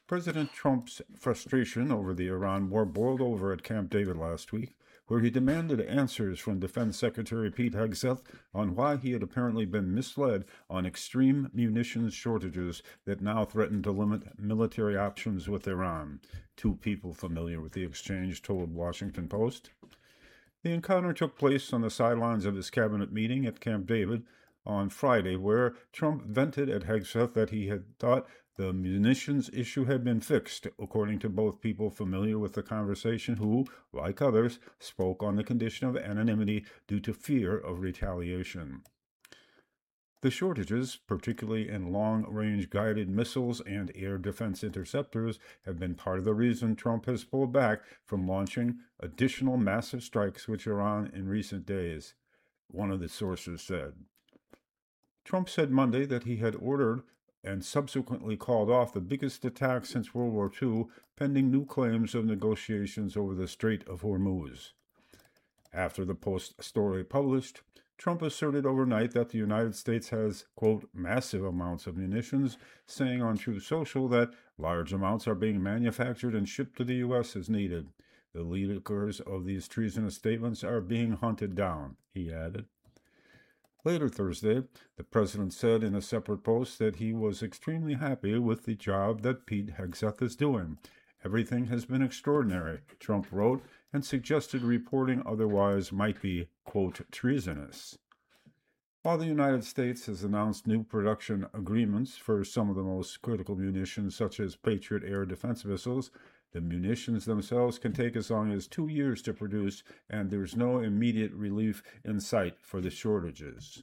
President Trump's frustration over the Iran war boiled over at Camp David last week, where he demanded answers from Defense Secretary Pete Hegseth on why he had apparently been misled on extreme munitions shortages that now threaten to limit military options with Iran. Two people familiar with the exchange told Washington Post. The encounter took place on the sidelines of his cabinet meeting at Camp David on Friday, where Trump vented at Hegseth that he had thought the munitions issue had been fixed, according to both people familiar with the conversation who, like others, spoke on the condition of anonymity due to fear of retaliation. The shortages, particularly in long-range guided missiles and air defense interceptors, have been part of the reason Trump has pulled back from launching additional massive strikes with Iran in recent days, one of the sources said. Trump said Monday that he had ordered and subsequently called off the biggest attack since World War II, pending new claims of negotiations over the Strait of Hormuz. After the Post story published, Trump asserted overnight that the United States has, quote, massive amounts of munitions, saying on Truth Social that large amounts are being manufactured and shipped to the U.S. as needed. The leakers of these treasonous statements are being hunted down, he added. Later Thursday, the president said in a separate post that he was extremely happy with the job that Pete Hegseth is doing. Everything has been extraordinary, Trump wrote, and suggested reporting otherwise might be, quote, treasonous. While the United States has announced new production agreements for some of the most critical munitions, such as Patriot air defense missiles, the munitions themselves can take as long as 2 years to produce, and there's no immediate relief in sight for the shortages.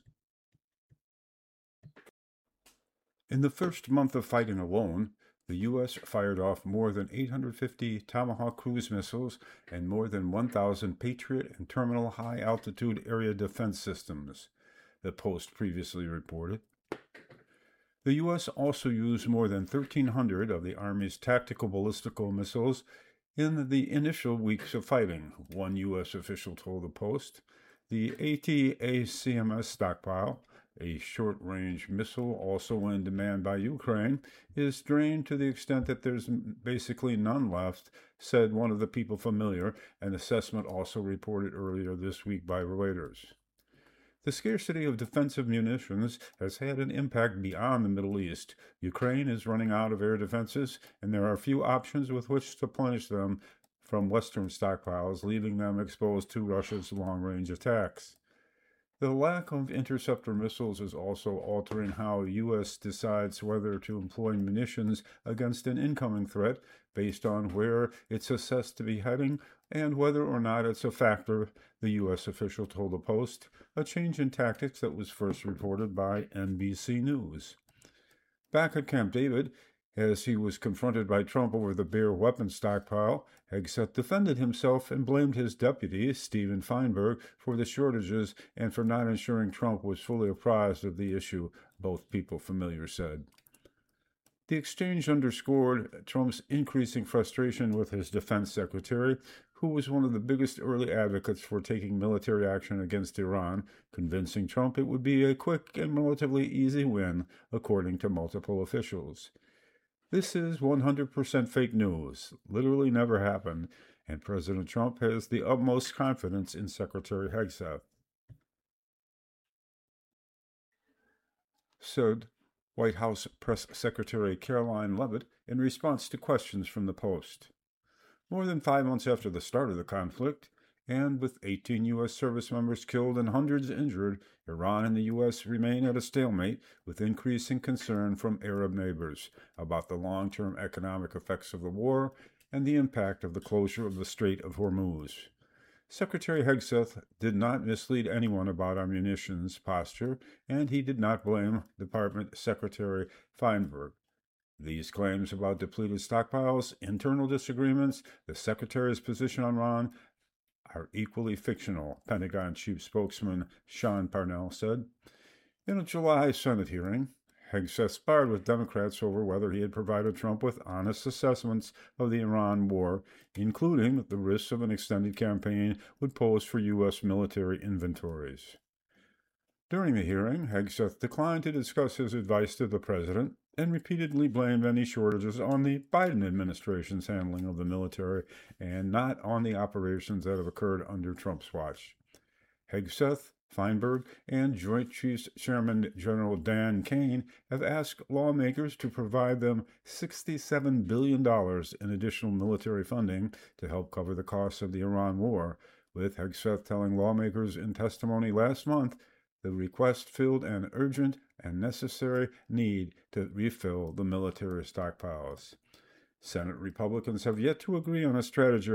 In the first month of fighting alone, the U.S. fired off more than 850 Tomahawk cruise missiles and more than 1,000 Patriot and Terminal high-altitude area defense systems, the Post previously reported. The U.S. also used more than 1,300 of the Army's tactical ballistical missiles in the initial weeks of fighting, one U.S. official told the Post. The ATACMS stockpile, a short-range missile also in demand by Ukraine, is drained to the extent that there's basically none left, said one of the people familiar, an assessment also reported earlier this week by Reuters. The scarcity of defensive munitions has had an impact beyond the Middle East. Ukraine is running out of air defenses, and there are few options with which to plenish them from Western stockpiles, leaving them exposed to Russia's long-range attacks. The lack of interceptor missiles is also altering how the U.S. decides whether to employ munitions against an incoming threat based on where it's assessed to be heading and whether or not it's a factor, the U.S. official told the Post, a change in tactics that was first reported by NBC News. Back at Camp David, as he was confronted by Trump over the bare weapons stockpile, Hegseth defended himself and blamed his deputy, Stephen Feinberg, for the shortages and for not ensuring Trump was fully apprised of the issue, both people familiar said. The exchange underscored Trump's increasing frustration with his defense secretary, who was one of the biggest early advocates for taking military action against Iran, convincing Trump it would be a quick and relatively easy win, according to multiple officials. This is 100% fake news, literally never happened, and President Trump has the utmost confidence in Secretary Hegseth, said White House Press Secretary Caroline Leavitt in response to questions from the Post. More than 5 months after the start of the conflict, and with 18 U.S. service members killed and hundreds injured, Iran and the U.S. remain at a stalemate with increasing concern from Arab neighbors about the long-term economic effects of the war and the impact of the closure of the Strait of Hormuz. Secretary Hegseth did not mislead anyone about our munitions posture, and he did not blame Department Secretary Feinberg. These claims about depleted stockpiles, internal disagreements, the Secretary's position on Iran, are equally fictional, Pentagon Chief Spokesman Sean Parnell said. In a July Senate hearing, Hegseth sparred with Democrats over whether he had provided Trump with honest assessments of the Iran war, including the risks of an extended campaign would pose for U.S. military inventories. During the hearing, Hegseth declined to discuss his advice to the president, and repeatedly blamed any shortages on the Biden administration's handling of the military and not on the operations that have occurred under Trump's watch. Hegseth, Feinberg, and Joint Chiefs Chairman General Dan Kane have asked lawmakers to provide them $67 billion in additional military funding to help cover the costs of the Iran war, with Hegseth telling lawmakers in testimony last month the request filled an urgent and necessary need to refill the military stockpiles. Senate Republicans have yet to agree on a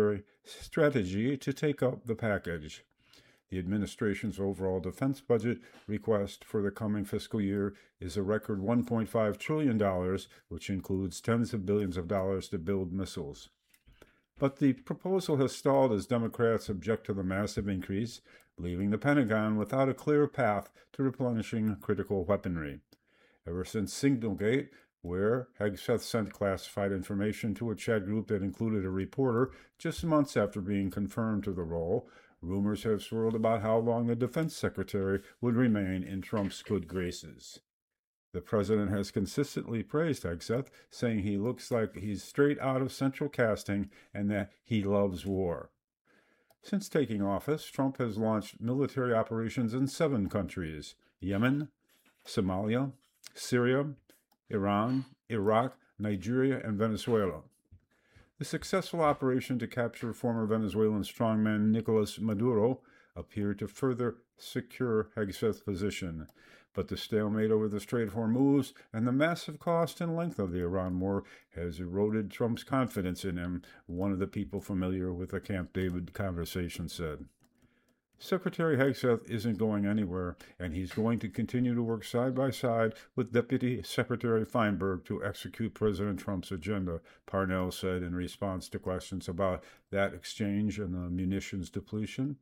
strategy to take up the package. The administration's overall defense budget request for the coming fiscal year is a record $1.5 trillion, which includes tens of billions of dollars to build missiles. But the proposal has stalled as Democrats object to the massive increase, leaving the Pentagon without a clear path to replenishing critical weaponry. Ever since Signalgate, where Hegseth sent classified information to a chat group that included a reporter just months after being confirmed to the role, rumors have swirled about how long the defense secretary would remain in Trump's good graces. The president has consistently praised Hegseth, saying he looks like he's straight out of central casting and that he loves war. Since taking office, Trump has launched military operations in 7 countries: Yemen, Somalia, Syria, Iran, Iraq, Nigeria, and Venezuela. The successful operation to capture former Venezuelan strongman Nicolas Maduro appeared to further secure Hegseth's position, but the stalemate over the Strait of Hormuz and the massive cost and length of the Iran war has eroded Trump's confidence in him, one of the people familiar with the Camp David conversation said. Secretary Hegseth isn't going anywhere, and he's going to continue to work side by side with Deputy Secretary Feinberg to execute President Trump's agenda, Parnell said in response to questions about that exchange and the munitions depletion.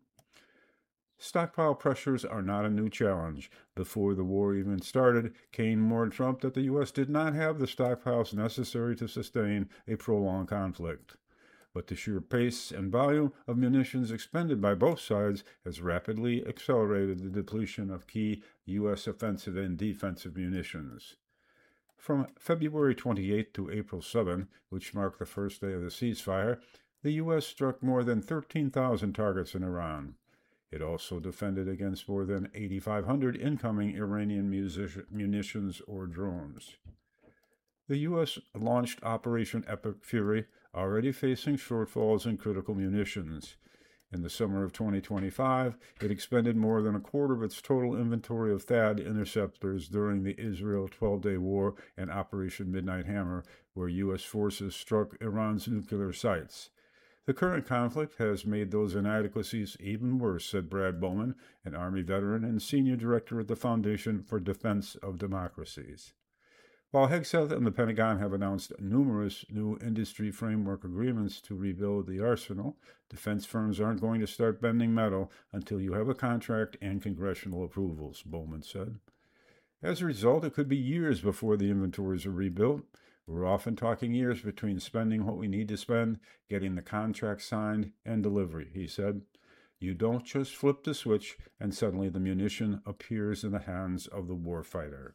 Stockpile pressures are not a new challenge. Before the war even started, Kane warned Trump that the U.S. did not have the stockpiles necessary to sustain a prolonged conflict. But the sheer pace and volume of munitions expended by both sides has rapidly accelerated the depletion of key U.S. offensive and defensive munitions. From February 28 to April 7, which marked the first day of the ceasefire, the U.S. struck more than 13,000 targets in Iran. It also defended against more than 8,500 incoming Iranian munitions or drones. The U.S. launched Operation Epic Fury, already facing shortfalls in critical munitions. In the summer of 2025, it expended more than a quarter of its total inventory of THAAD interceptors during the Israel 12-day war and Operation Midnight Hammer, where U.S. forces struck Iran's nuclear sites. The current conflict has made those inadequacies even worse, said Brad Bowman, an Army veteran and senior director at the Foundation for Defense of Democracies. While Hegseth and the Pentagon have announced numerous new industry framework agreements to rebuild the arsenal, defense firms aren't going to start bending metal until you have a contract and congressional approvals, Bowman said. As a result, it could be years before the inventories are rebuilt. We're often talking years between spending what we need to spend, getting the contract signed, and delivery, he said. You don't just flip the switch and suddenly the munition appears in the hands of the warfighter.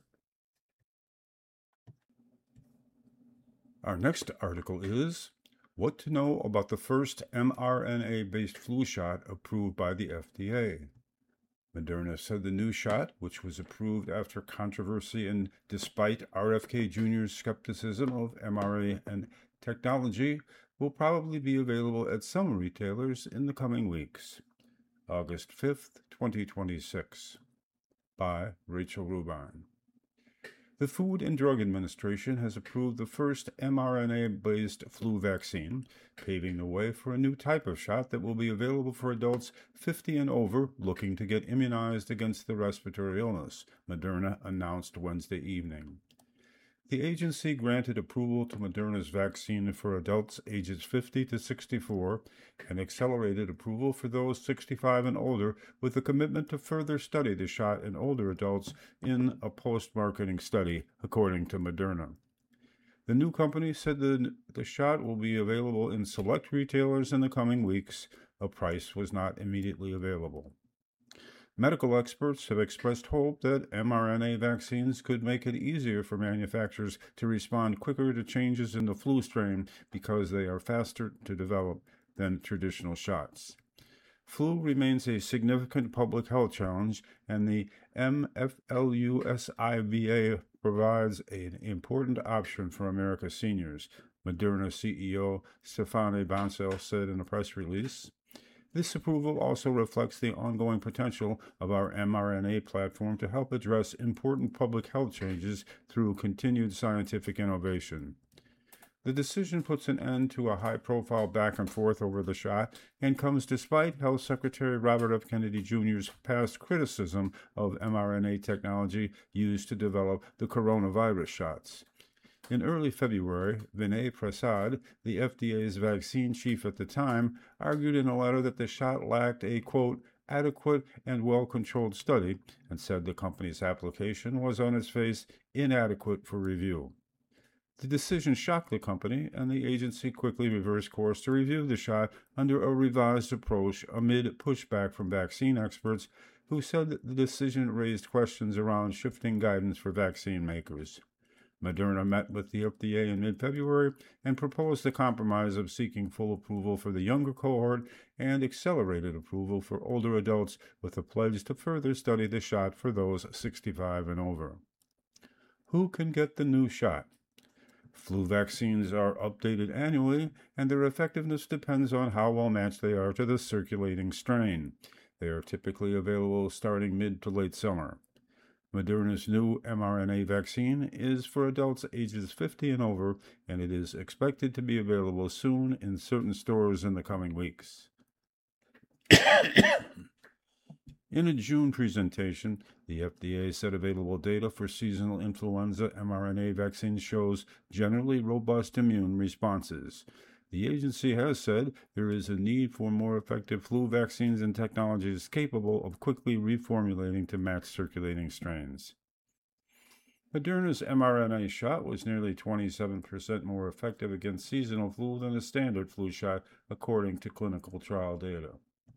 Our next article is What to Know About the First mRNA-Based Flu Shot Approved by the FDA. Moderna said the new shot, which was approved after controversy and despite RFK Jr.'s skepticism of mRNA technology, will probably be available at some retailers in the coming weeks. August 5th, 2026. By Rachel Rubin. The Food and Drug Administration has approved the first mRNA-based flu vaccine, paving the way for a new type of shot that will be available for adults 50 and over looking to get immunized against the respiratory illness, Moderna announced Wednesday evening. The agency granted approval to Moderna's vaccine for adults ages 50 to 64 and accelerated approval for those 65 and older with a commitment to further study the shot in older adults in a post-marketing study, according to Moderna. The new company said that the shot will be available in select retailers in the coming weeks. A price was not immediately available. Medical experts have expressed hope that mRNA vaccines could make it easier for manufacturers to respond quicker to changes in the flu strain because they are faster to develop than traditional shots. Flu remains a significant public health challenge, and the MFLUSIVA provides an important option for America's seniors, Moderna CEO Stéphane Bancel said in a press release. This approval also reflects the ongoing potential of our mRNA platform to help address important public health changes through continued scientific innovation. The decision puts an end to a high-profile back and forth over the shot and comes despite Health Secretary Robert F. Kennedy Jr.'s past criticism of mRNA technology used to develop the coronavirus shots. In early February, Vinay Prasad, the FDA's vaccine chief at the time, argued in a letter that the shot lacked a, quote, adequate and well-controlled study and said the company's application was on its face inadequate for review. The decision shocked the company, and the agency quickly reversed course to review the shot under a revised approach amid pushback from vaccine experts who said that the decision raised questions around shifting guidance for vaccine makers. Moderna met with the FDA in mid-February and proposed the compromise of seeking full approval for the younger cohort and accelerated approval for older adults with a pledge to further study the shot for those 65 and over. Who can get the new shot? Flu vaccines are updated annually, and their effectiveness depends on how well matched they are to the circulating strain. They are typically available starting mid to late summer. Moderna's new mRNA vaccine is for adults ages 50 and over, and it is expected to be available soon in certain stores in the coming weeks. In a June presentation, the FDA said available data for seasonal influenza mRNA vaccine shows generally robust immune responses. The agency has said there is a need for more effective flu vaccines and technologies capable of quickly reformulating to match circulating strains. Moderna's mRNA shot was nearly 27% more effective against seasonal flu than a standard flu shot, according to clinical trial data.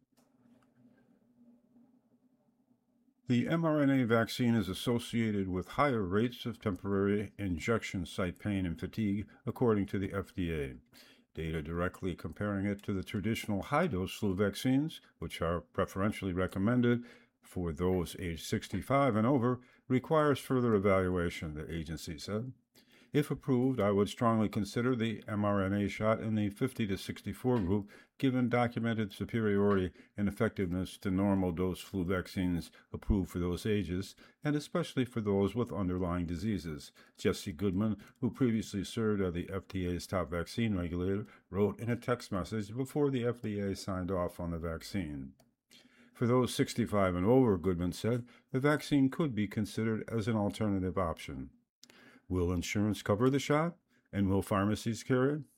The mRNA vaccine is associated with higher rates of temporary injection site pain and fatigue, according to the FDA. Data directly comparing it to the traditional high-dose flu vaccines, which are preferentially recommended for those aged 65 and over, requires further evaluation, the agency said. If approved, I would strongly consider the mRNA shot in the 50 to 64 group, given documented superiority in effectiveness to normal dose flu vaccines approved for those ages, and especially for those with underlying diseases. Jesse Goodman, who previously served as the FDA's top vaccine regulator, wrote in a text message before the FDA signed off on the vaccine. For those 65 and over, Goodman said, the vaccine could be considered as an alternative option. Will insurance cover the shot? And will pharmacies carry it?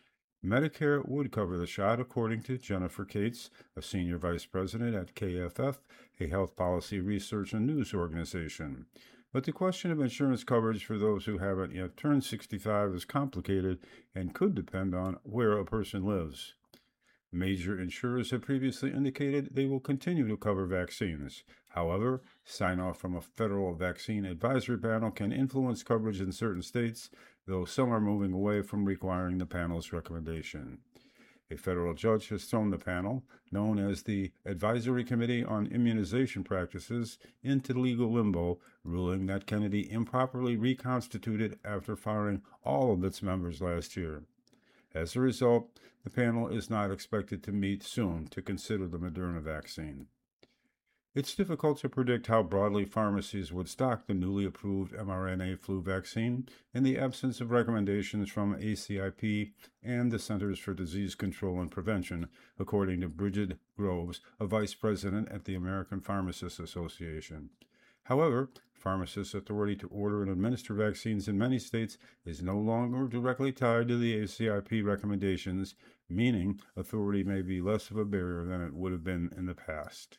Medicare would cover the shot, according to Jennifer Cates, a senior vice president at KFF, a health policy research and news organization. But the question of insurance coverage for those who haven't yet turned 65 is complicated and could depend on where a person lives. Major insurers have previously indicated they will continue to cover vaccines. However, sign-off from a federal vaccine advisory panel can influence coverage in certain states, though some are moving away from requiring the panel's recommendation. A federal judge has thrown the panel, known as the Advisory Committee on Immunization Practices, into legal limbo, ruling that Kennedy improperly reconstituted after firing all of its members last year. As a result, the panel is not expected to meet soon to consider the Moderna vaccine. It's difficult to predict how broadly pharmacies would stock the newly approved mRNA flu vaccine in the absence of recommendations from ACIP and the Centers for Disease Control and Prevention, according to Bridget Groves, a vice president at the American Pharmacists Association. However, pharmacists' authority to order and administer vaccines in many states is no longer directly tied to the ACIP recommendations, meaning authority may be less of a barrier than it would have been in the past.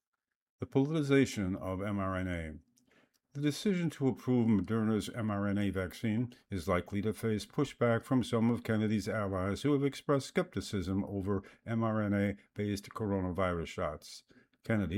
The politicization of mRNA. The decision to approve Moderna's mRNA vaccine is likely to face pushback from some of Kennedy's allies who have expressed skepticism over mRNA-based coronavirus shots. Kennedy,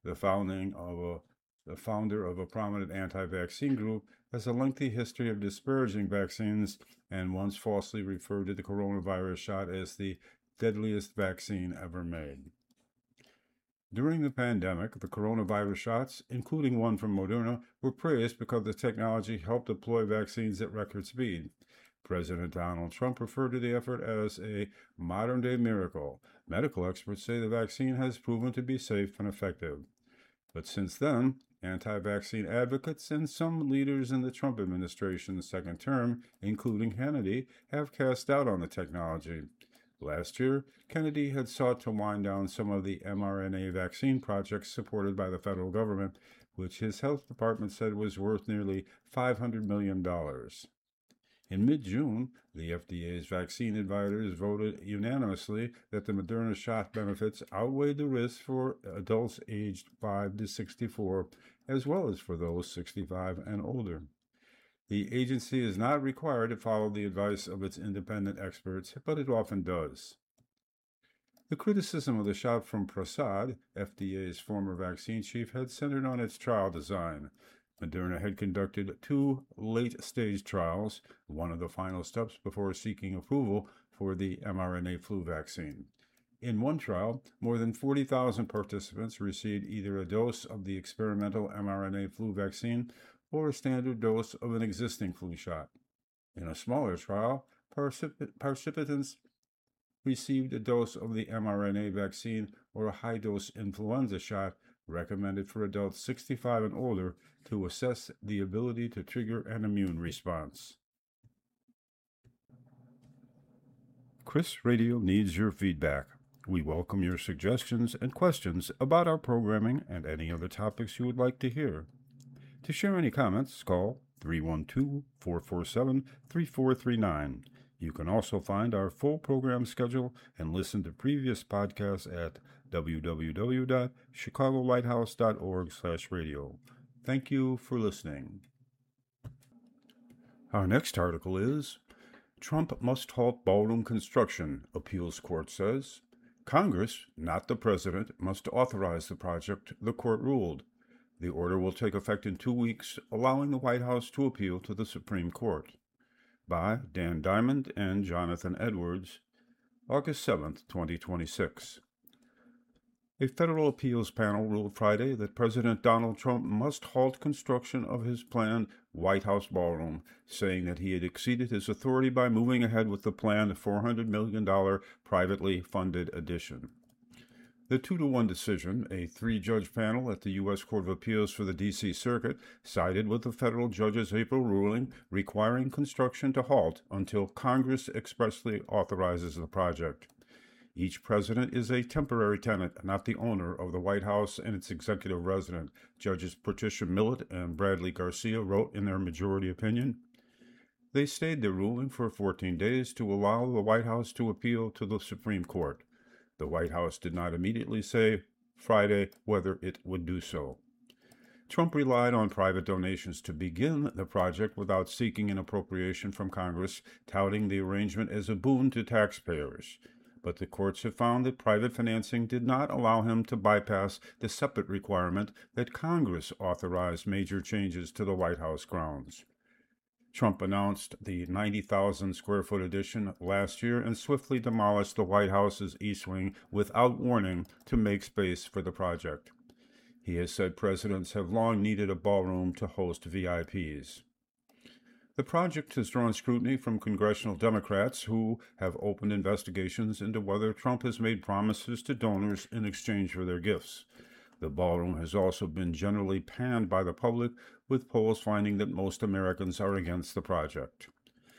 the founder of a prominent anti-vaccine group, has a lengthy history of disparaging vaccines and once falsely referred to the coronavirus shot as the deadliest vaccine ever made. During the pandemic, the coronavirus shots, including one from Moderna, were praised because the technology helped deploy vaccines at record speed. President Donald Trump referred to the effort as a modern-day miracle. Medical experts say the vaccine has proven to be safe and effective. But since then, anti-vaccine advocates and some leaders in the Trump administration's second term, including Kennedy, have cast doubt on the technology. Last year, Kennedy had sought to wind down some of the mRNA vaccine projects supported by the federal government, which his health department said was worth nearly $500 million. In mid-June, the FDA's vaccine advisors voted unanimously that the Moderna shot benefits outweighed the risks for adults aged 5 to 64, as well as for those 65 and older. The agency is not required to follow the advice of its independent experts, but it often does. The criticism of the shot from Prasad, FDA's former vaccine chief, had centered on its trial design. Moderna had conducted 2 late-stage trials, one of the final steps before seeking approval for the mRNA flu vaccine. In one trial, more than 40,000 participants received either a dose of the experimental mRNA flu vaccine or a standard dose of an existing flu shot. In a smaller trial, participants received a dose of the mRNA vaccine or a high-dose influenza shot recommended for adults 65 and older to assess the ability to trigger an immune response. Chris Radio needs your feedback. We welcome your suggestions and questions about our programming and any other topics you would like to hear. To share any comments, call 312-447-3439. You can also find our full program schedule and listen to previous podcasts at www.chicagolighthouse.org/radio. Thank you for listening. Our next article is Trump must halt ballroom construction, appeals court says. Congress, not the president, must authorize the project, the court ruled. The order will take effect in 2 weeks, allowing the White House to appeal to the Supreme Court. By Dan Diamond and Jonathan Edwards, August 7, 2026. A federal appeals panel ruled Friday that President Donald Trump must halt construction of his planned White House ballroom, saying that he had exceeded his authority by moving ahead with the planned $400 million privately funded addition. The 2-1 decision, a 3-judge panel at the U.S. Court of Appeals for the D.C. Circuit, sided with the federal judge's April ruling requiring construction to halt until Congress expressly authorizes the project. Each president is a temporary tenant, not the owner of the White House and its executive resident, Judges Patricia Millett and Bradley Garcia wrote in their majority opinion. They stayed their ruling for 14 days to allow the White House to appeal to the Supreme Court. The White House did not immediately say Friday whether it would do so. Trump relied on private donations to begin the project without seeking an appropriation from Congress, touting the arrangement as a boon to taxpayers. But the courts have found that private financing did not allow him to bypass the separate requirement that Congress authorize major changes to the White House grounds. Trump announced the 90,000-square-foot addition last year and swiftly demolished the White House's East Wing without warning to make space for the project. He has said presidents have long needed a ballroom to host VIPs. The project has drawn scrutiny from congressional Democrats who have opened investigations into whether Trump has made promises to donors in exchange for their gifts. The ballroom has also been generally panned by the public, with polls finding that most Americans are against the project.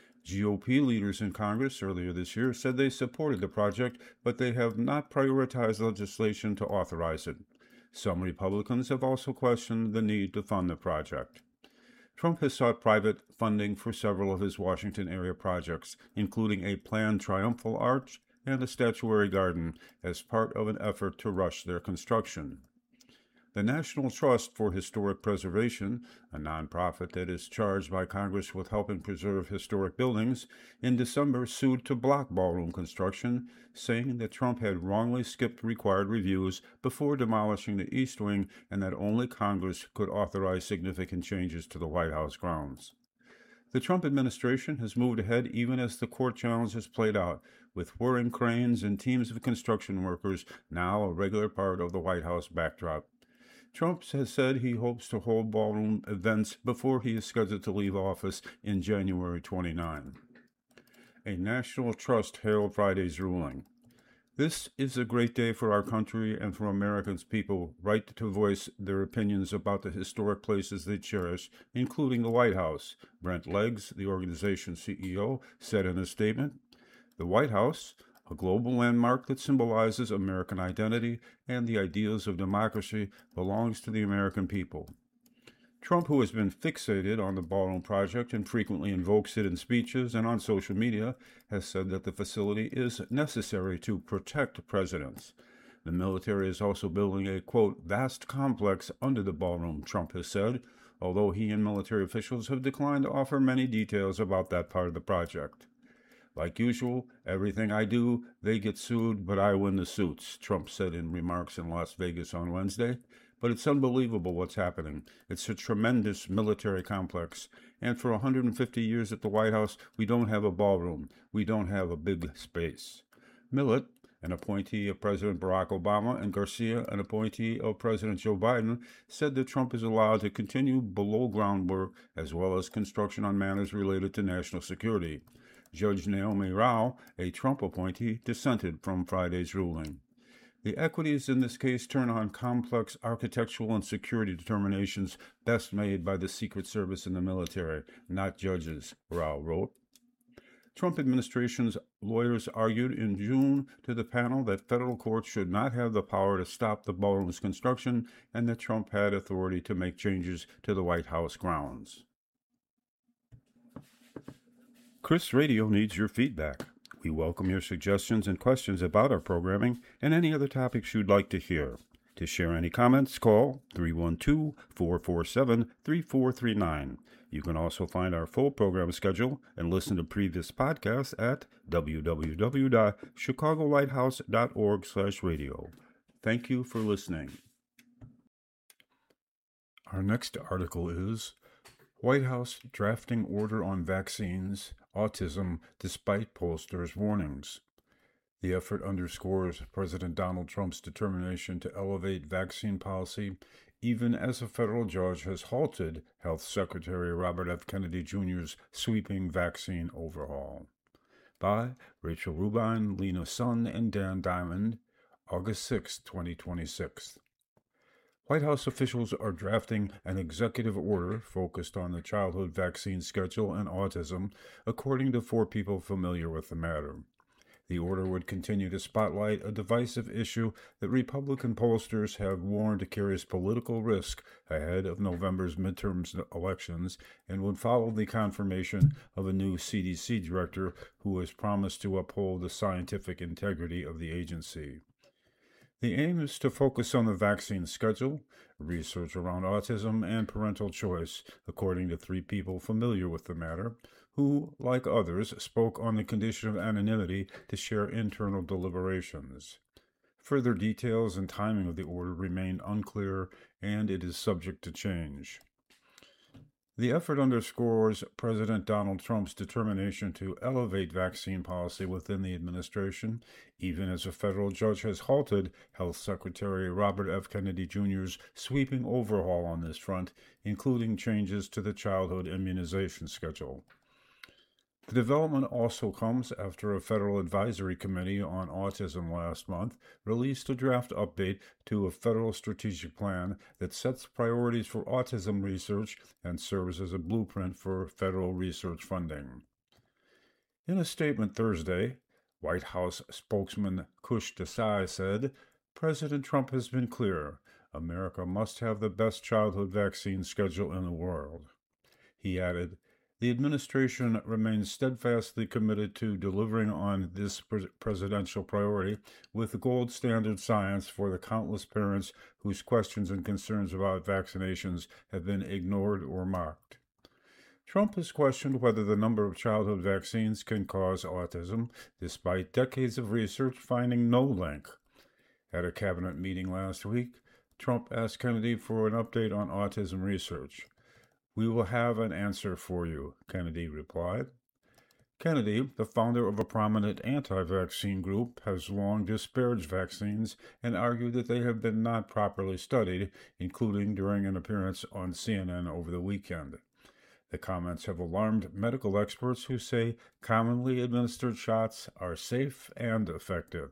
GOP leaders in Congress earlier this year said they supported the project, but they have not prioritized legislation to authorize it. Some Republicans have also questioned the need to fund the project. Trump has sought private funding for several of his Washington area projects, including a planned triumphal arch and a statuary garden, as part of an effort to rush their construction. The National Trust for Historic Preservation, a nonprofit that is charged by Congress with helping preserve historic buildings, in December sued to block ballroom construction, saying that Trump had wrongly skipped required reviews before demolishing the East Wing and that only Congress could authorize significant changes to the White House grounds. The Trump administration has moved ahead even as the court challenges played out, with whirring cranes and teams of construction workers now a regular part of the White House backdrop. Trump has said he hopes to hold ballroom events before he is scheduled to leave office in January 29. A national trust hailed Friday's ruling. This is a great day for our country and for Americans' people right to voice their opinions about the historic places they cherish, including the White House, Brent Leggs, the organization's CEO, said in a statement. The White House, a global landmark that symbolizes American identity and the ideals of democracy, belongs to the American people. Trump, who has been fixated on the ballroom project and frequently invokes it in speeches and on social media, has said that the facility is necessary to protect presidents. The military is also building a, quote, vast complex under the ballroom, Trump has said, although he and military officials have declined to offer many details about that part of the project. Like usual, everything I do, they get sued, but I win the suits, Trump said in remarks in Las Vegas on Wednesday. But it's unbelievable what's happening. It's a tremendous military complex. And for 150 years at the White House, we don't have a ballroom. We don't have a big space. Millett, an appointee of President Barack Obama, and Garcia, an appointee of President Joe Biden, said that Trump is allowed to continue below-ground work as well as construction on matters related to national security. Judge Naomi Rao, a Trump appointee, dissented from Friday's ruling. The equities in this case turn on complex architectural and security determinations best made by the Secret Service and the military, not judges, Rao wrote. Trump administration's lawyers argued in June to the panel that federal courts should not have the power to stop the ballroom's construction and that Trump had authority to make changes to the White House grounds. Chris Radio needs your feedback. We welcome your suggestions and questions about our programming and any other topics you'd like to hear. To share any comments, call 312-447-3439. You can also find our full program schedule and listen to previous podcasts at www.chicagolighthouse.org/radio. Thank you for listening. Our next article is White House drafting order on vaccines, autism, despite pollsters' warnings. The effort underscores President Donald Trump's determination to elevate vaccine policy, even as a federal judge has halted Health Secretary Robert F. Kennedy Jr.'s sweeping vaccine overhaul. By Rachel Rubin, Lena Sun, and Dan Diamond, August 6, 2026. White House officials are drafting an executive order focused on the childhood vaccine schedule and autism, according to 4 people familiar with the matter. The order would continue to spotlight a divisive issue that Republican pollsters have warned carries political risk ahead of November's midterm elections and would follow the confirmation of a new CDC director who has promised to uphold the scientific integrity of the agency. The aim is to focus on the vaccine schedule, research around autism, and parental choice, according to 3 people familiar with the matter, who, like others, spoke on the condition of anonymity to share internal deliberations. Further details and timing of the order remain unclear, and it is subject to change. The effort underscores President Donald Trump's determination to elevate vaccine policy within the administration, even as a federal judge has halted Health Secretary Robert F. Kennedy Jr.'s sweeping overhaul on this front, including changes to the childhood immunization schedule. The development also comes after a federal advisory committee on autism last month released a draft update to a federal strategic plan that sets priorities for autism research and serves as a blueprint for federal research funding. In a statement Thursday, White House spokesman Kush Desai said, President Trump has been clear. America must have the best childhood vaccine schedule in the world. He added, The administration remains steadfastly committed to delivering on this presidential priority with gold standard science for the countless parents whose questions and concerns about vaccinations have been ignored or mocked. Trump has questioned whether the number of childhood vaccines can cause autism, despite decades of research finding no link. At a cabinet meeting last week, Trump asked Kennedy for an update on autism research. "We will have an answer for you," Kennedy replied. Kennedy, the founder of a prominent anti-vaccine group, has long disparaged vaccines and argued that they have been not properly studied, including during an appearance on CNN over the weekend. The comments have alarmed medical experts who say commonly administered shots are safe and effective.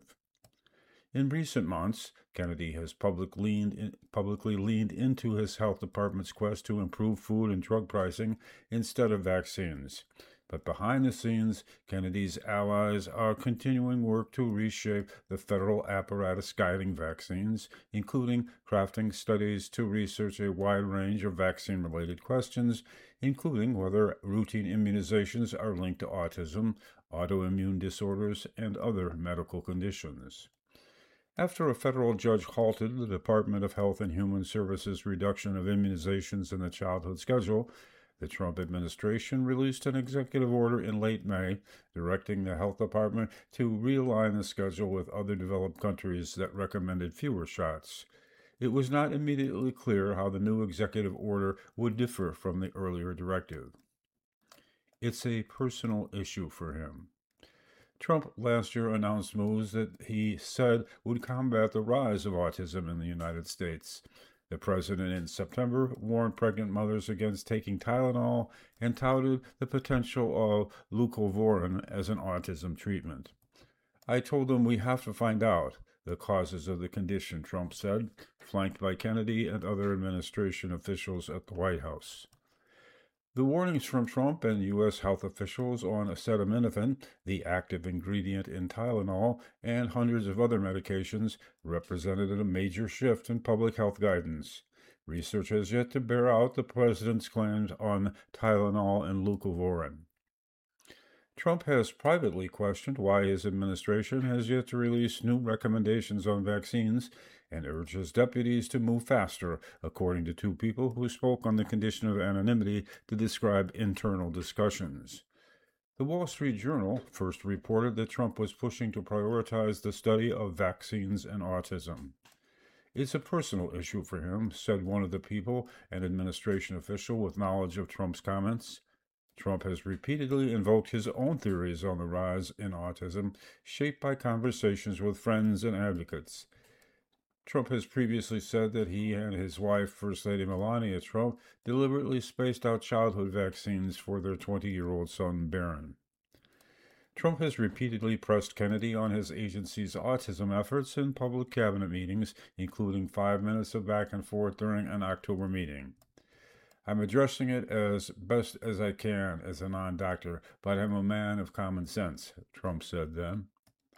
In recent months, Kennedy has publicly leaned into his health department's quest to improve food and drug pricing instead of vaccines. But behind the scenes, Kennedy's allies are continuing work to reshape the federal apparatus guiding vaccines, including crafting studies to research a wide range of vaccine-related questions, including whether routine immunizations are linked to autism, autoimmune disorders, and other medical conditions. After a federal judge halted the Department of Health and Human Services' reduction of immunizations in the childhood schedule, the Trump administration released an executive order in late May directing the health department to realign the schedule with other developed countries that recommended fewer shots. It was not immediately clear how the new executive order would differ from the earlier directive. It's a personal issue for him. Trump last year announced moves that he said would combat the rise of autism in the United States. The president in September warned pregnant mothers against taking Tylenol and touted the potential of leucovorin as an autism treatment. "I told them we have to find out the causes of the condition," Trump said, flanked by Kennedy and other administration officials at the White House. The warnings from Trump and U.S. health officials on acetaminophen, the active ingredient in Tylenol, and hundreds of other medications represented a major shift in public health guidance. Research has yet to bear out the president's claims on Tylenol and leucovorin. Trump has privately questioned why his administration has yet to release new recommendations on vaccines and urges deputies to move faster, according to two people who spoke on the condition of anonymity to describe internal discussions. The Wall Street Journal first reported that Trump was pushing to prioritize the study of vaccines and autism. "It's a personal issue for him," said one of the people, an administration official with knowledge of Trump's comments. Trump has repeatedly invoked his own theories on the rise in autism, shaped by conversations with friends and advocates. Trump has previously said that he and his wife, First Lady Melania Trump, deliberately spaced out childhood vaccines for their 20-year-old son, Barron. Trump has repeatedly pressed Kennedy on his agency's autism efforts in public cabinet meetings, including 5 minutes of back and forth during an October meeting. "I'm addressing it as best as I can as a non-doctor, but I'm a man of common sense," Trump said then.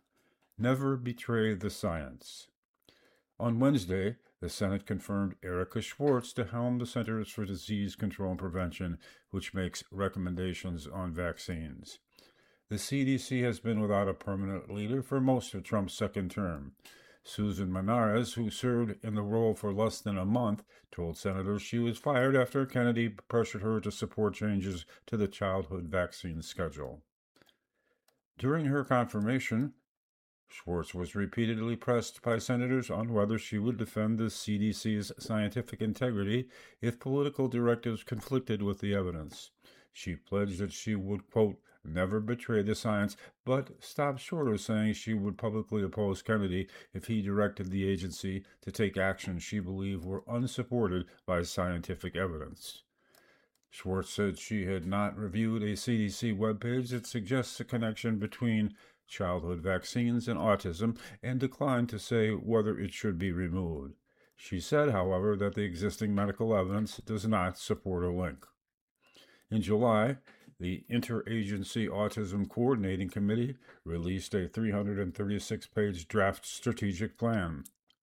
Never betray the science. On Wednesday, the Senate confirmed Erika Schwartz to helm the Centers for Disease Control and Prevention, which makes recommendations on vaccines. The CDC has been without a permanent leader for most of Trump's second term. Susan Menares, who served in the role for less than a month, told senators she was fired after Kennedy pressured her to support changes to the childhood vaccine schedule. During her confirmation, Schwartz was repeatedly pressed by senators on whether she would defend the CDC's scientific integrity if political directives conflicted with the evidence. She pledged that she would, quote, "never betray the science," but stopped short of saying she would publicly oppose Kennedy if he directed the agency to take actions she believed were unsupported by scientific evidence. Schwartz said she had not reviewed a CDC webpage that suggests a connection between childhood vaccines and autism and declined to say whether it should be removed. She said, however, that the existing medical evidence does not support a link. In July, the Interagency Autism Coordinating Committee released a 336-page draft strategic plan.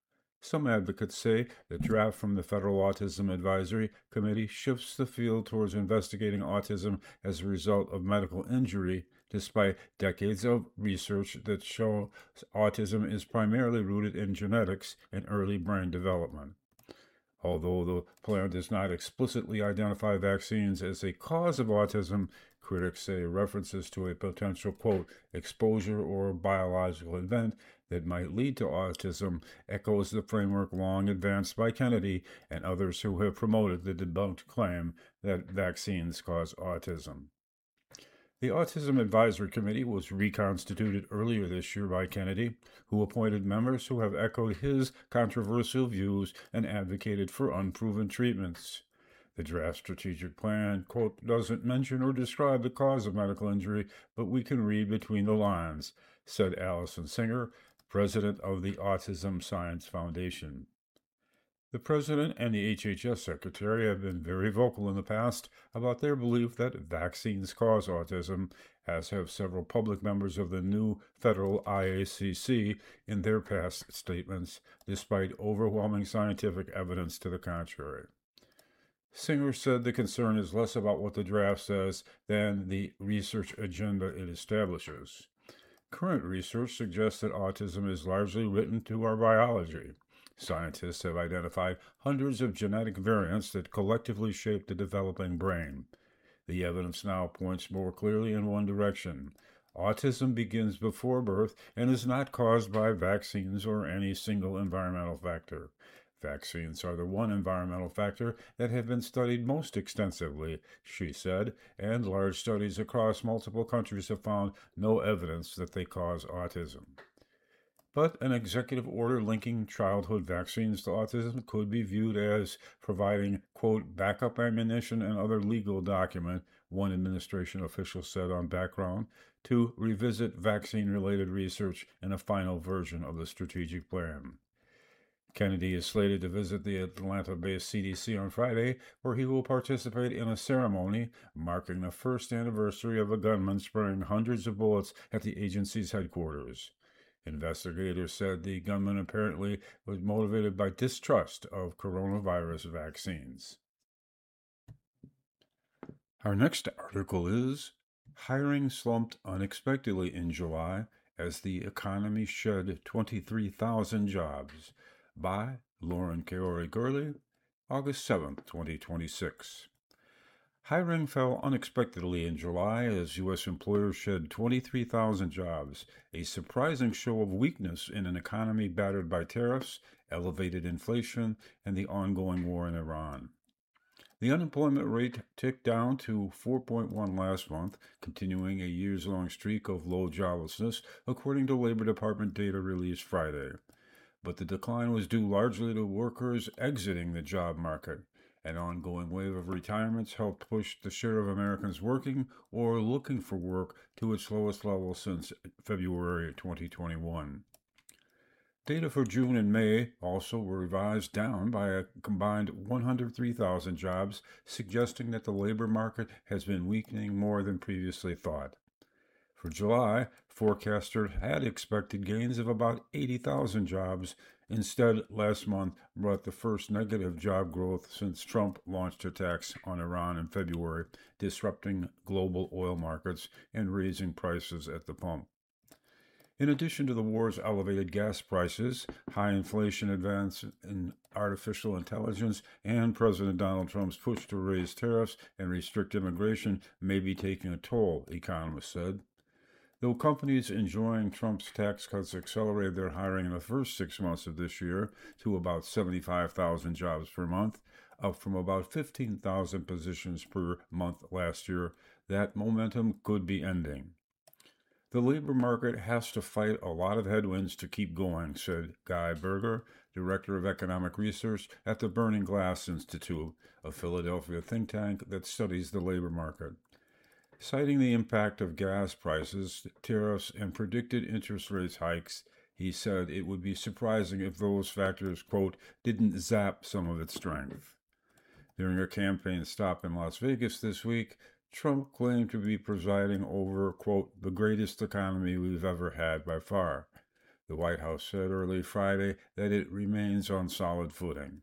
Some advocates say the draft from the Federal Autism Advisory Committee shifts the field towards investigating autism as a result of medical injury, despite decades of research that show autism is primarily rooted in genetics and early brain development. Although the plan does not explicitly identify vaccines as a cause of autism, critics say references to a potential, quote, exposure or biological event that might lead to autism echoes the framework long advanced by Kennedy and others who have promoted the debunked claim that vaccines cause autism. The Autism Advisory Committee was reconstituted earlier this year by Kennedy, who appointed members who have echoed his controversial views and advocated for unproven treatments. The draft strategic plan, quote, doesn't mention or describe the cause of medical injury, but we can read between the lines, said Allison Singer, president of the Autism Science Foundation. The President and the HHS Secretary have been very vocal in the past about their belief that vaccines cause autism, as have several public members of the new federal IACC in their past statements, despite overwhelming scientific evidence to the contrary. Singer said the concern is less about what the draft says than the research agenda it establishes. Current research suggests that autism is largely written to our biology. Scientists have identified hundreds of genetic variants that collectively shape the developing brain. The evidence now points more clearly in one direction. Autism begins before birth and is not caused by vaccines or any single environmental factor. Vaccines are the one environmental factor that have been studied most extensively, she said, and large studies across multiple countries have found no evidence that they cause autism. But an executive order linking childhood vaccines to autism could be viewed as providing, quote, backup ammunition and other legal document, one administration official said on Background, to revisit vaccine-related research in a final version of the strategic plan. Kennedy is slated to visit the Atlanta-based CDC on Friday, where he will participate in a ceremony marking the first anniversary of a gunman spraying hundreds of bullets at the agency's headquarters. Investigators said the gunman apparently was motivated by distrust of coronavirus vaccines. Our next article is Hiring Slumped Unexpectedly in July as the Economy Shed 23,000 Jobs by Lauren Kaori-Gurley, August 7, 2026. Hiring fell unexpectedly in July as U.S. employers shed 23,000 jobs, a surprising show of weakness in an economy battered by tariffs, elevated inflation, and the ongoing war in Iran. The unemployment rate ticked down to 4.1 last month, continuing a years-long streak of low joblessness, according to Labor Department data released Friday. But the decline was due largely to workers exiting the job market. An ongoing wave of retirements helped push the share of Americans working or looking for work to its lowest level since February 2021. Data for June and May also were revised down by a combined 103,000 jobs, suggesting that the labor market has been weakening more than previously thought. For July, forecasters had expected gains of about 80,000 jobs. Instead, last month brought the first negative job growth since Trump launched attacks on Iran in February, disrupting global oil markets and raising prices at the pump. In addition to the war's elevated gas prices, high inflation, advance in artificial intelligence, and President Donald Trump's push to raise tariffs and restrict immigration may be taking a toll, economists said. Though companies enjoying Trump's tax cuts accelerated their hiring in the first 6 months of this year to about 75,000 jobs per month, up from about 15,000 positions per month last year, that momentum could be ending. The labor market has to fight a lot of headwinds to keep going, said Guy Berger, Director of Economic Research at the Burning Glass Institute, a Philadelphia think tank that studies the labor market. Citing the impact of gas prices, tariffs, and predicted interest rate hikes, he said it would be surprising if those factors, quote, didn't zap some of its strength. During a campaign stop in Las Vegas this week, Trump claimed to be presiding over, quote, the greatest economy we've ever had by far. The White House said early Friday that it remains on solid footing.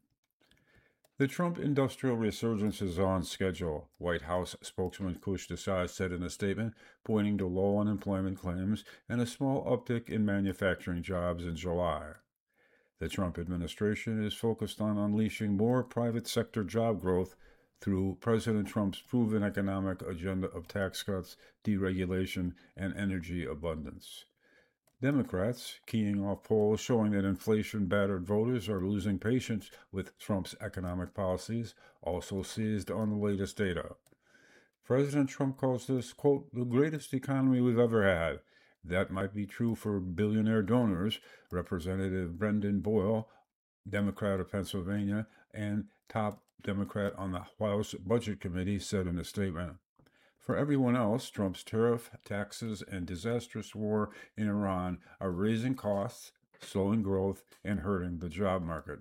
The Trump industrial resurgence is on schedule, White House spokesman Kush Desai said in a statement, pointing to low unemployment claims and a small uptick in manufacturing jobs in July. The Trump administration is focused on unleashing more private sector job growth through President Trump's proven economic agenda of tax cuts, deregulation, and energy abundance. Democrats, keying off polls showing that inflation-battered voters are losing patience with Trump's economic policies, also seized on the latest data. President Trump calls this, quote, the greatest economy we've ever had. That might be true for billionaire donors, Representative Brendan Boyle, Democrat of Pennsylvania, and top Democrat on the House Budget Committee, said in a statement. For everyone else, Trump's tariff, taxes, and disastrous war in Iran are raising costs, slowing growth, and hurting the job market.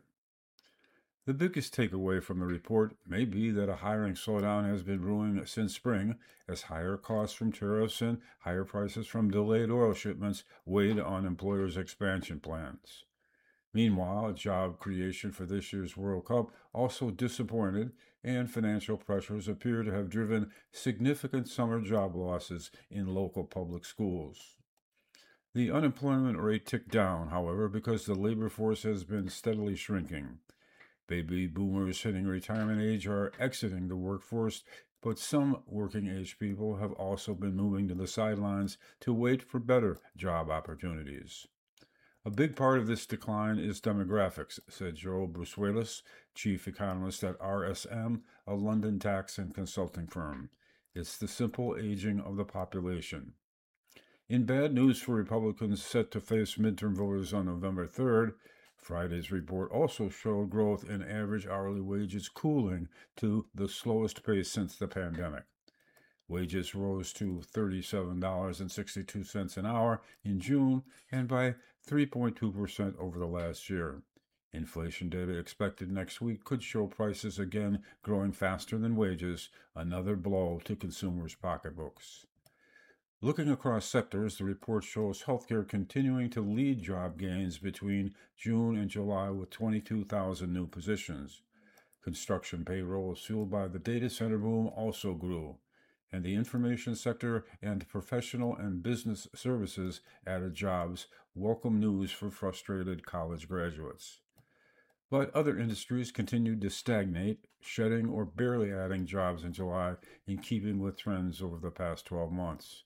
The biggest takeaway from the report may be that a hiring slowdown has been brewing since spring, as higher costs from tariffs and higher prices from delayed oil shipments weighed on employers' expansion plans. Meanwhile, job creation for this year's World Cup also disappointed, and financial pressures appear to have driven significant summer job losses in local public schools. The unemployment rate ticked down, however, because the labor force has been steadily shrinking. Baby boomers hitting retirement age are exiting the workforce, but some working-age people have also been moving to the sidelines to wait for better job opportunities. A big part of this decline is demographics, said Joe Brusuelas, chief economist at RSM, a London tax and consulting firm. It's the simple aging of the population. In bad news for Republicans set to face midterm voters on November 3rd, Friday's report also showed growth in average hourly wages cooling to the slowest pace since the pandemic. Wages rose to $37.62 an hour in June and by 3.2% over the last year. Inflation data expected next week could show prices again growing faster than wages, another blow to consumers' pocketbooks. Looking across sectors, the report shows healthcare continuing to lead job gains between June and July with 22,000 new positions. Construction payrolls fueled by the data center boom also grew, and the information sector and professional and business services added jobs, welcome news for frustrated college graduates. But other industries continued to stagnate, shedding or barely adding jobs in July, in keeping with trends over the past 12 months.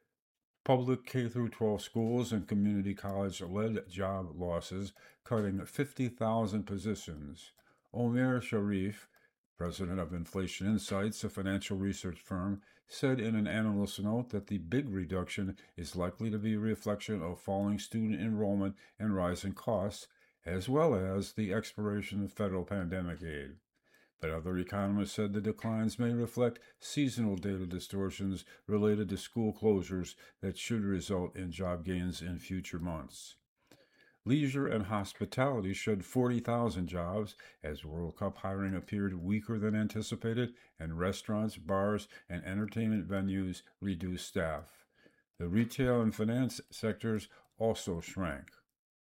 Public K-12 schools and community college led job losses, cutting 50,000 positions. Omer Sharif, president of Inflation Insights, a financial research firm, said in an analyst note that the big reduction is likely to be a reflection of falling student enrollment and rising costs, as well as the expiration of federal pandemic aid. But other economists said the declines may reflect seasonal data distortions related to school closures that should result in job gains in future months. Leisure and hospitality shed 40,000 jobs as World Cup hiring appeared weaker than anticipated, and restaurants, bars, and entertainment venues reduced staff. The retail and finance sectors also shrank.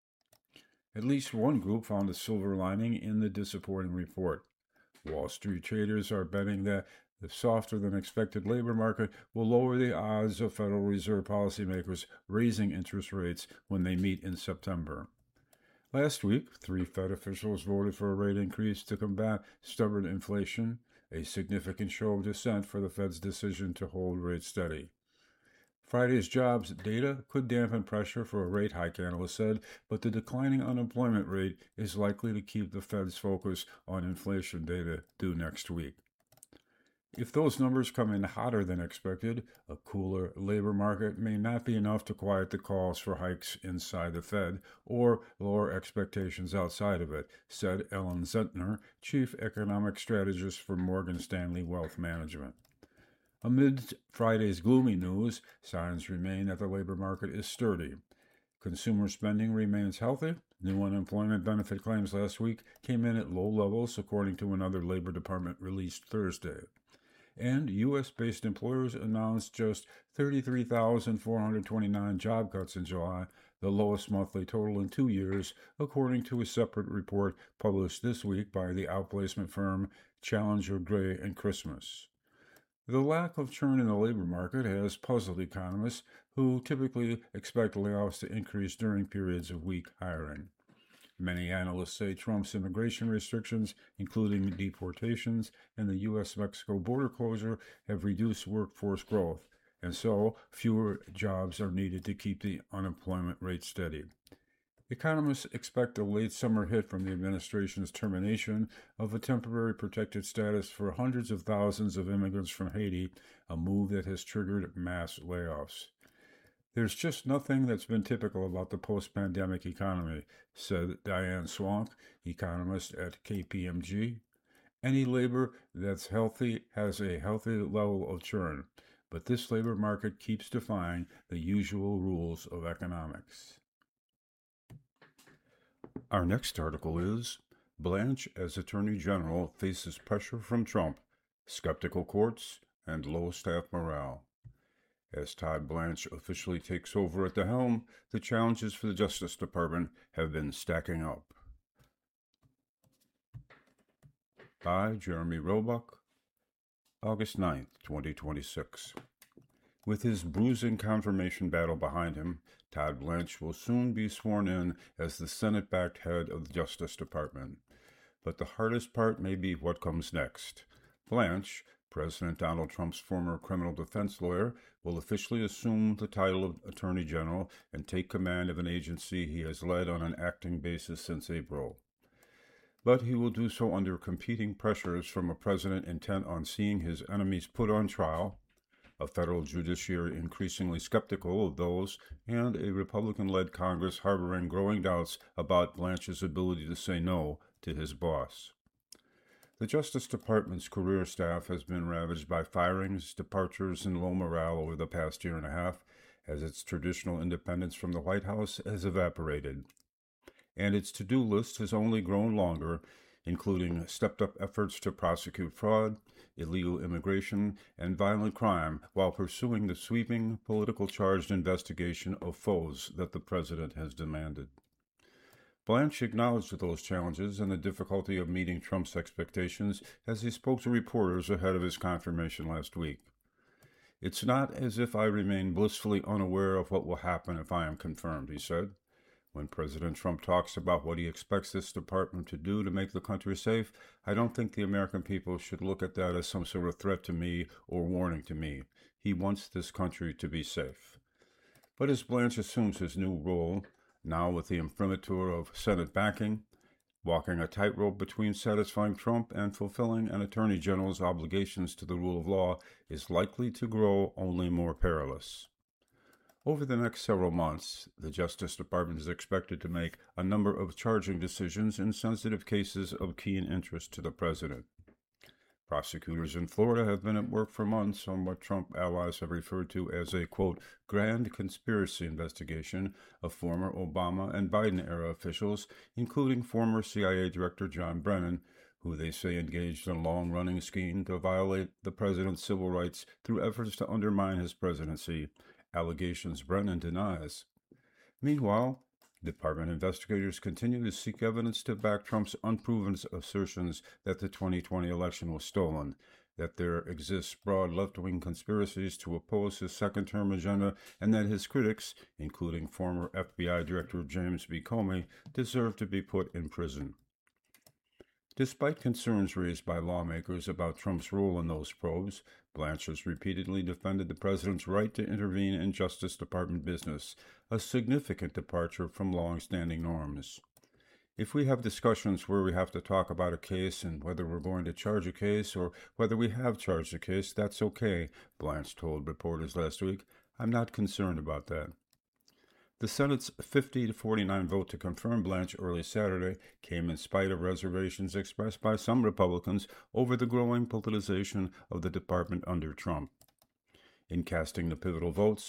At least one group found a silver lining in the disappointing report. Wall Street traders are betting that the softer-than-expected labor market will lower the odds of Federal Reserve policymakers raising interest rates when they meet in September. Last week, 3 Fed officials voted for a rate increase to combat stubborn inflation, a significant show of dissent for the Fed's decision to hold rates steady. Friday's jobs data could dampen pressure for a rate hike, analysts said, but the declining unemployment rate is likely to keep the Fed's focus on inflation data due next week. If those numbers come in hotter than expected, a cooler labor market may not be enough to quiet the calls for hikes inside the Fed or lower expectations outside of it, said Ellen Zentner, chief economic strategist for Morgan Stanley Wealth Management. Amid Friday's gloomy news, signs remain that the labor market is sturdy. Consumer spending remains healthy. New unemployment benefit claims last week came in at low levels, according to another Labor Department released Thursday. And U.S.-based employers announced just 33,429 job cuts in July, the lowest monthly total in 2 years, according to a separate report published this week by the outplacement firm Challenger, Gray and Christmas. The lack of churn in the labor market has puzzled economists who typically expect layoffs to increase during periods of weak hiring. Many analysts say Trump's immigration restrictions, including deportations and the U.S.-Mexico border closure, have reduced workforce growth, and so fewer jobs are needed to keep the unemployment rate steady. Economists expect a late summer hit from the administration's termination of a temporary protected status for hundreds of thousands of immigrants from Haiti, a move that has triggered mass layoffs. There's just nothing that's been typical about the post-pandemic economy, said Diane Swank, economist at KPMG. Any labor that's healthy has a healthy level of churn, but this labor market keeps defying the usual rules of economics. Our next article is Blanche as Attorney General faces pressure from Trump, skeptical courts, and low staff morale. As Todd Blanche officially takes over at the helm, the challenges for the Justice Department have been stacking up. By Jeremy Roebuck, August 9th, 2026. With his bruising confirmation battle behind him, Todd Blanche will soon be sworn in as the Senate-backed head of the Justice Department. But the hardest part may be what comes next. Blanche, President Donald Trump's former criminal defense lawyer, will officially assume the title of Attorney General and take command of an agency he has led on an acting basis since April. But he will do so under competing pressures from a president intent on seeing his enemies put on trial, a federal judiciary increasingly skeptical of those, and a Republican-led Congress harboring growing doubts about Blanche's ability to say no to his boss. The Justice Department's career staff has been ravaged by firings, departures, and low morale over the past year and a half, as its traditional independence from the White House has evaporated. And its to-do list has only grown longer, including stepped-up efforts to prosecute fraud, illegal immigration, and violent crime, while pursuing the sweeping, political-charged investigation of foes that the president has demanded. Blanche acknowledged those challenges and the difficulty of meeting Trump's expectations as he spoke to reporters ahead of his confirmation last week. "It's not as if I remain blissfully unaware of what will happen if I am confirmed," he said. When President Trump talks about what he expects this department to do to make the country safe, I don't think the American people should look at that as some sort of threat to me or warning to me. He wants this country to be safe. But as Blanche assumes his new role, now with the imprimatur of Senate backing, walking a tightrope between satisfying Trump and fulfilling an Attorney General's obligations to the rule of law is likely to grow only more perilous. Over the next several months, the Justice Department is expected to make a number of charging decisions in sensitive cases of keen interest to the president. Prosecutors in Florida have been at work for months on what Trump allies have referred to as a, quote, grand conspiracy investigation of former Obama and Biden-era officials, including former CIA Director John Brennan, who they say engaged in a long-running scheme to violate the president's civil rights through efforts to undermine his presidency, allegations Brennan denies. Meanwhile, department investigators continue to seek evidence to back Trump's unproven assertions that the 2020 election was stolen, that there exists broad left-wing conspiracies to oppose his second-term agenda, and that his critics, including former FBI Director James B. Comey, deserve to be put in prison. Despite concerns raised by lawmakers about Trump's role in those probes, Blanche has repeatedly defended the president's right to intervene in Justice Department business, a significant departure from long-standing norms. If we have discussions where we have to talk about a case and whether we're going to charge a case or whether we have charged a case, that's okay, Blanche told reporters last week. I'm not concerned about that. The Senate's 50-49 vote to confirm Blanche early Saturday came in spite of reservations expressed by some Republicans over the growing politicization of the department under Trump. In casting the pivotal votes,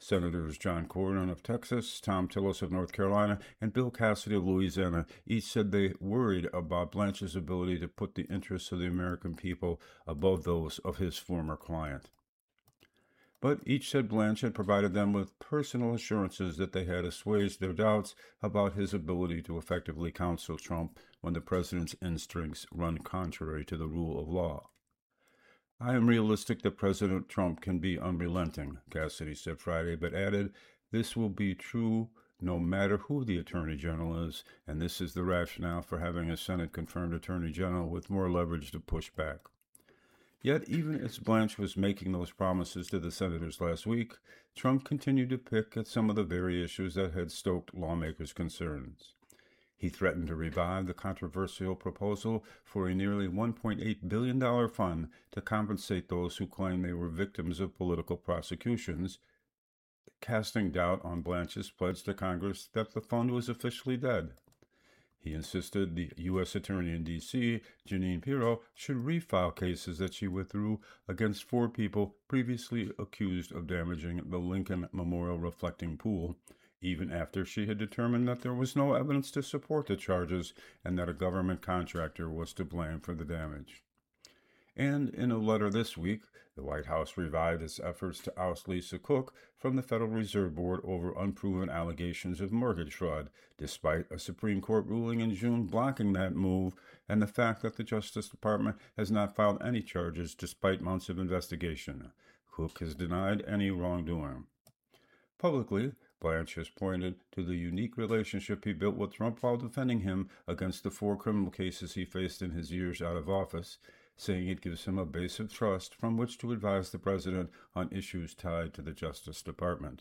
Senators John Cornyn of Texas, Thom Tillis of North Carolina, and Bill Cassidy of Louisiana each said they worried about Blanche's ability to put the interests of the American people above those of his former client. But each said Blanche had provided them with personal assurances that they had assuaged their doubts about his ability to effectively counsel Trump when the president's instincts run contrary to the rule of law. I am realistic that President Trump can be unrelenting, Cassidy said Friday, but added, this will be true no matter who the Attorney General is, and this is the rationale for having a Senate-confirmed Attorney General with more leverage to push back. Yet, even as Blanche was making those promises to the senators last week, Trump continued to pick at some of the very issues that had stoked lawmakers' concerns. He threatened to revive the controversial proposal for a nearly $1.8 billion fund to compensate those who claim they were victims of political prosecutions, casting doubt on Blanche's pledge to Congress that the fund was officially dead. He insisted the U.S. Attorney in D.C., Jeanine Pirro, should refile cases that she withdrew against 4 people previously accused of damaging the Lincoln Memorial Reflecting Pool, even after she had determined that there was no evidence to support the charges and that a government contractor was to blame for the damage. And in a letter this week, the White House revived its efforts to oust Lisa Cook from the Federal Reserve Board over unproven allegations of mortgage fraud, despite a Supreme Court ruling in June blocking that move and the fact that the Justice Department has not filed any charges despite months of investigation. Cook has denied any wrongdoing. Publicly, Blanche has pointed to the unique relationship he built with Trump while defending him against the 4 criminal cases he faced in his years out of office, saying it gives him a base of trust from which to advise the president on issues tied to the Justice Department.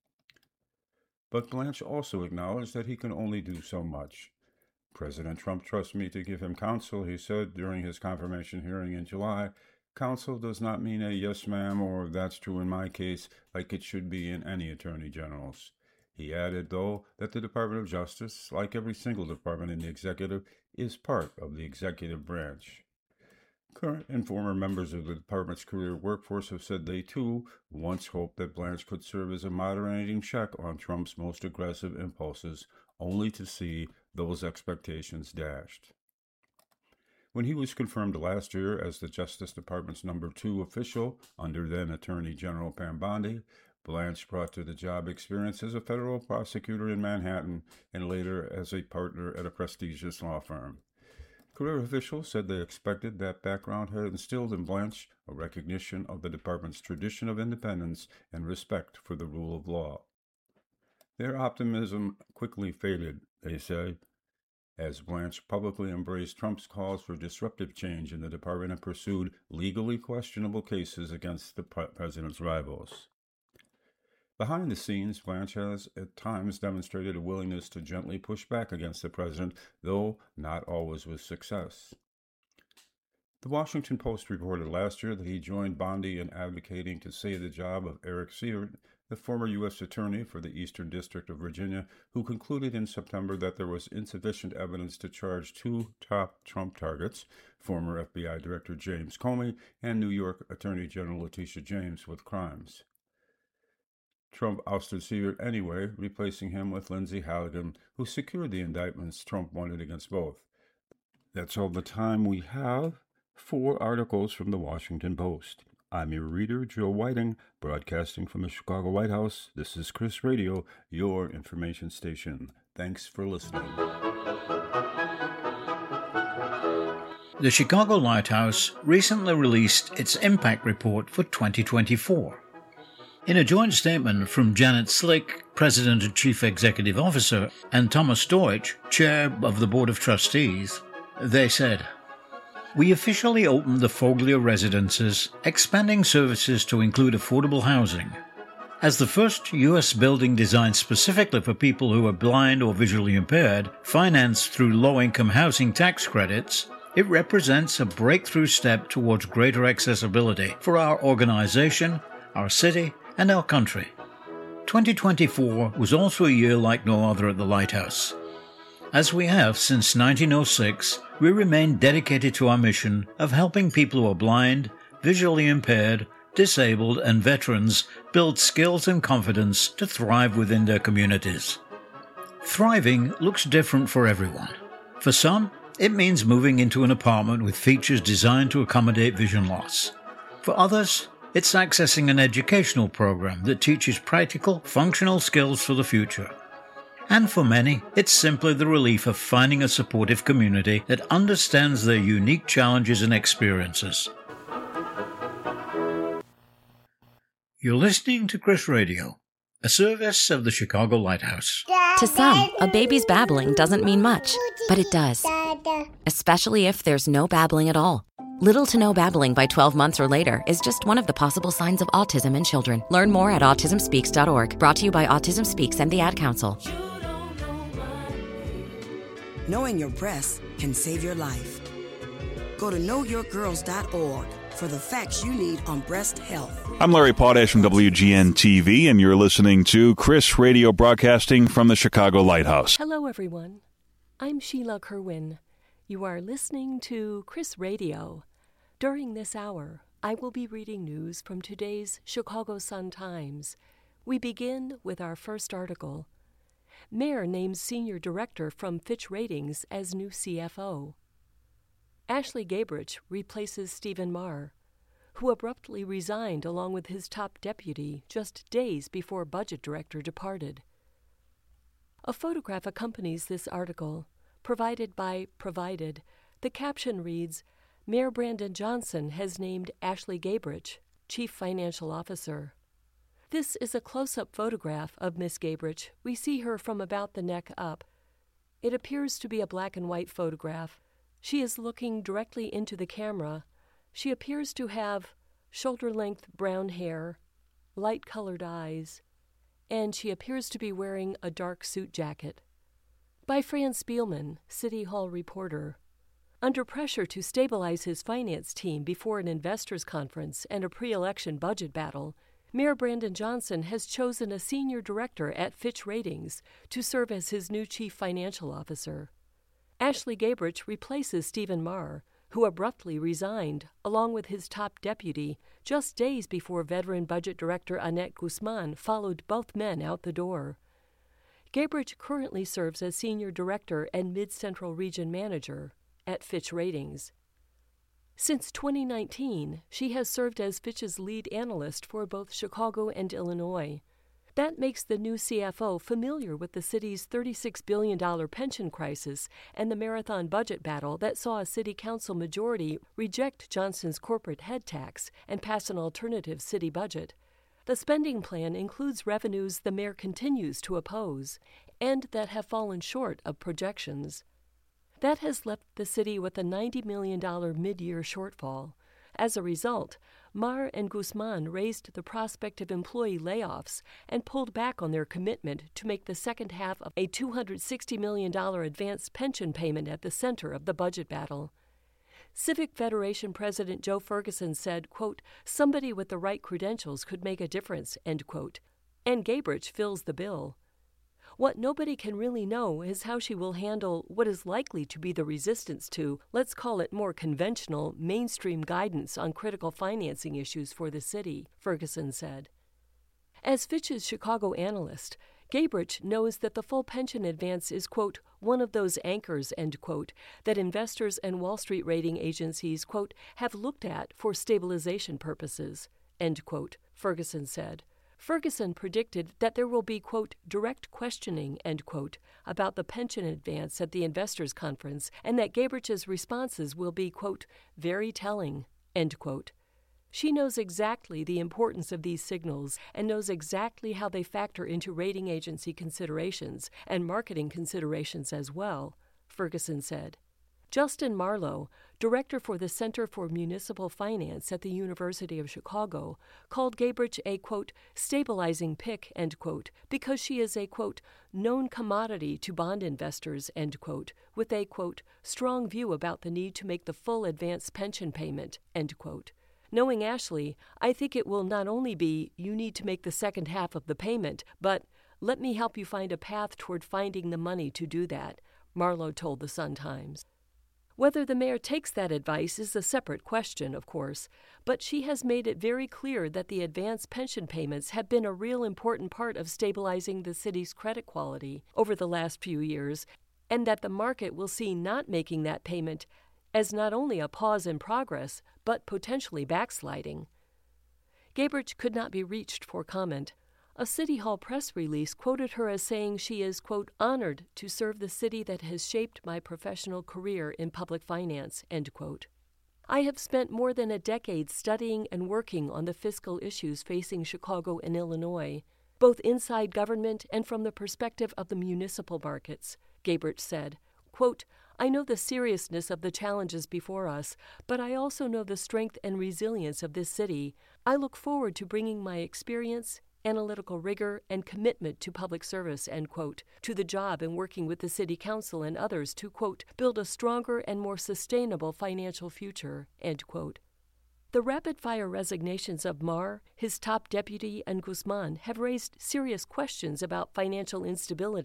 But Blanche also acknowledged that he can only do so much. President Trump trusts me to give him counsel, he said during his confirmation hearing in July. Counsel does not mean a yes, ma'am, or that's true in my case, like it should be in any attorney general's. He added, though, that the Department of Justice, like every single department in the executive, is part of the executive branch. Current and former members of the department's career workforce have said they, too, once hoped that Blanche could serve as a moderating check on Trump's most aggressive impulses, only to see those expectations dashed. When he was confirmed last year as the Justice Department's number 2 official under then Attorney General Pam Bondi, Blanche brought to the job experience as a federal prosecutor in Manhattan and later as a partner at a prestigious law firm. Career officials said they expected that background had instilled in Blanche a recognition of the department's tradition of independence and respect for the rule of law. Their optimism quickly faded, they say, as Blanche publicly embraced Trump's calls for disruptive change in the department and pursued legally questionable cases against the president's rivals. Behind the scenes, Blanche has at times demonstrated a willingness to gently push back against the president, though not always with success. The Washington Post reported last year that he joined Bondi in advocating to save the job of Eric Sievert, the former U.S. Attorney for the Eastern District of Virginia, who concluded in September that there was insufficient evidence to charge 2 top Trump targets, former FBI Director James Comey and New York Attorney General Letitia James, with crimes. Trump ousted Sievert anyway, replacing him with Lindsay Halligan, who secured the indictments Trump wanted against both. That's all the time we have. 4 articles from the Washington Post. I'm your reader, Joe Whiting, broadcasting from the Chicago White House. This is Chris Radio, your information station. Thanks for listening. The Chicago Lighthouse recently released its Impact Report for 2024. In a joint statement from Janet Slick, President and Chief Executive Officer, and Thomas Deutsch, Chair of the Board of Trustees, they said, "We officially opened the Foglia Residences, expanding services to include affordable housing. As the first U.S. building designed specifically for people who are blind or visually impaired, financed through low-income housing tax credits, it represents a breakthrough step towards greater accessibility for our organization, our city, and our country. 2024 was also a year like no other at the Lighthouse. As we have since 1906, we remain dedicated to our mission of helping people who are blind, visually impaired, disabled, and veterans build skills and confidence to thrive within their communities. Thriving looks different for everyone. For some, it means moving into an apartment with features designed to accommodate vision loss. For others, it's accessing an educational program that teaches practical, functional skills for the future. And for many, it's simply the relief of finding a supportive community that understands their unique challenges and experiences. You're listening to Chris Radio, a service of the Chicago Lighthouse. To some, a baby's babbling doesn't mean much, but it does. Especially if there's no babbling at all. Little to no babbling by 12 months or later is just one of the possible signs of autism in children. Learn more at autismspeaks.org. Brought to you by Autism Speaks and the Ad Council. Knowing your breasts can save your life. Go to knowyourgirls.org for the facts you need on breast health. I'm Larry Potash from WGN-TV, and you're listening to Chris Radio, broadcasting from the Chicago Lighthouse. Hello, everyone. I'm Sheila Kerwin. You are listening to Chris Radio. During this hour, I will be reading news from today's Chicago Sun-Times. We begin with our first article. Mayor names senior director from Fitch Ratings as new CFO. Ashley Gabrich replaces Stephen Marr, who abruptly resigned along with his top deputy just days before budget director departed. A photograph accompanies this article, provided by Provided. The caption reads, Mayor Brandon Johnson has named Ashley Gabrich Chief Financial Officer. This is a close-up photograph of Miss Gabrich. We see her from about the neck up. It appears to be a black and white photograph. She is looking directly into the camera. She appears to have shoulder-length brown hair, light-colored eyes, and she appears to be wearing a dark suit jacket. By Fran Spielman, City Hall reporter. Under pressure to stabilize his finance team before an investors' conference and a pre-election budget battle, Mayor Brandon Johnson has chosen a senior director at Fitch Ratings to serve as his new chief financial officer. Ashley Gabrich replaces Stephen Marr, who abruptly resigned, along with his top deputy, just days before veteran budget director Annette Guzman followed both men out the door. Gabrich currently serves as senior director and Mid-Central Region manager at Fitch Ratings. Since 2019, she has served as Fitch's lead analyst for both Chicago and Illinois. That makes the new CFO familiar with the city's $36 billion pension crisis and the marathon budget battle that saw a city council majority reject Johnson's corporate head tax and pass an alternative city budget. The spending plan includes revenues the mayor continues to oppose and that have fallen short of projections. That has left the city with a $90 million mid-year shortfall. As a result, Marr and Guzman raised the prospect of employee layoffs and pulled back on their commitment to make the second half of a $260 million advance pension payment at the center of the budget battle. Civic Federation President Joe Ferguson said, quote, somebody with the right credentials could make a difference, end quote. And Gabrich fills the bill. What nobody can really know is how she will handle what is likely to be the resistance to, let's call it more conventional, mainstream guidance on critical financing issues for the city, Ferguson said. As Fitch's Chicago analyst, Gabrich knows that the full pension advance is, quote, one of those anchors, end quote, that investors and Wall Street rating agencies, quote, have looked at for stabilization purposes, end quote, Ferguson said. Ferguson predicted that there will be, quote, direct questioning, end quote, about the pension advance at the investors' conference, and that Gabrich's responses will be, quote, very telling, end quote. She knows exactly the importance of these signals and knows exactly how they factor into rating agency considerations and marketing considerations as well, Ferguson said. Justin Marlowe, director for the Center for Municipal Finance at the University of Chicago, called Gabrich a, quote, stabilizing pick, end quote, because she is a, quote, known commodity to bond investors, end quote, with a, quote, strong view about the need to make the full advance pension payment, end quote. Knowing Ashley, I think it will not only be, you need to make the second half of the payment, but let me help you find a path toward finding the money to do that, Marlowe told the Sun-Times. Whether the mayor takes that advice is a separate question, of course, but she has made it very clear that the advance pension payments have been a real important part of stabilizing the city's credit quality over the last few years, and that the market will see not making that payment as not only a pause in progress, but potentially backsliding. Gaybrich could not be reached for comment. A City Hall press release quoted her as saying she is, quote, honored to serve the city that has shaped my professional career in public finance, end quote. I have spent more than a decade studying and working on the fiscal issues facing Chicago and Illinois, both inside government and from the perspective of the municipal markets, Gaybrich said. Quote, I know the seriousness of the challenges before us, but I also know the strength and resilience of this city. I look forward to bringing my experience, analytical rigor, and commitment to public service, end quote, to the job and working with the City Council and others to, quote, build a stronger and more sustainable financial future, end quote. The rapid-fire resignations of Mar, his top deputy, and Guzman have raised serious questions about financial instability